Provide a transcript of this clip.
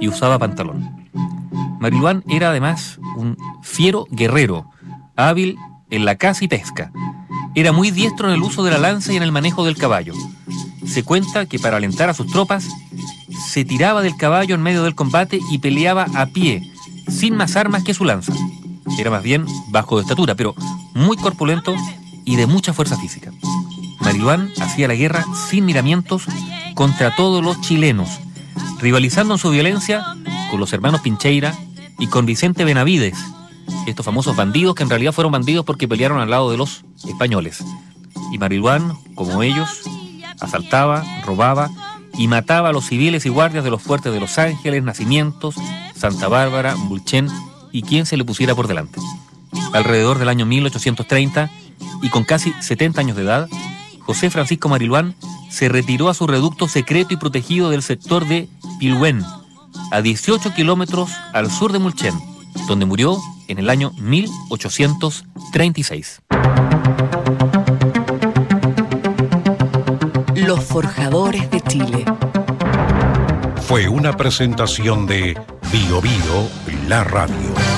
y usaba pantalón. Mariluán era además un fiero guerrero, hábil en la caza y pesca. Era muy diestro en el uso de la lanza y en el manejo del caballo. Se cuenta que para alentar a sus tropas, se tiraba del caballo en medio del combate y peleaba a pie, sin más armas que su lanza. Era más bien bajo de estatura, pero muy corpulento y de mucha fuerza física. Mariluán hacía la guerra sin miramientos contra todos los chilenos, rivalizando en su violencia con los hermanos Pincheira y con Vicente Benavides, estos famosos bandidos que en realidad fueron bandidos porque pelearon al lado de los españoles. Y Mariluán, como ellos, asaltaba, robaba y mataba a los civiles y guardias de los fuertes de Los Ángeles, Nacimientos, Santa Bárbara, Mulchen y quien se le pusiera por delante. Alrededor del año 1830, y con casi 70 años de edad, José Francisco Mariluán se retiró a su reducto secreto y protegido del sector de Pilhuén, a 18 kilómetros al sur de Mulchen, donde murió en el año 1836. Los Forjadores de Chile. Fue una presentación de Bio Bio, la radio.